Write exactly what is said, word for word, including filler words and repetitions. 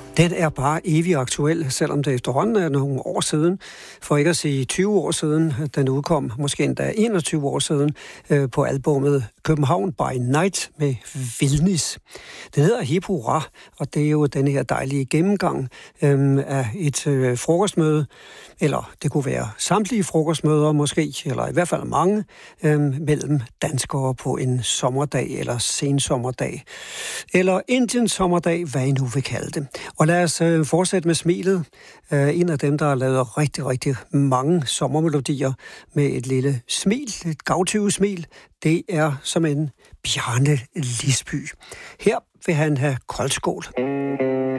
Den er bare evig aktuel, selvom det efterhånden er nogle år siden, for ikke at sige tyve år siden, den udkom, måske endda enogtyve år siden, øh, på albumet København by Night med Vildnis. Den hedder Hip Hurra, og det er jo den her dejlige gennemgang øh, af et øh, frokostmøde, eller det kunne være samtlige frokostmøder måske, eller i hvert fald mange, øh, mellem danskere på en sommerdag eller sensommerdag, eller Indiens sommerdag, hvad I nu vil kalde det. Og lad os øh, fortsætte med smilet. Øh, en af dem, der har lavet rigtig, rigtig mange sommermelodier med et lille smil, et gavtyve smil, det er som en Bjarne Lisby. Her vil han have koldskål.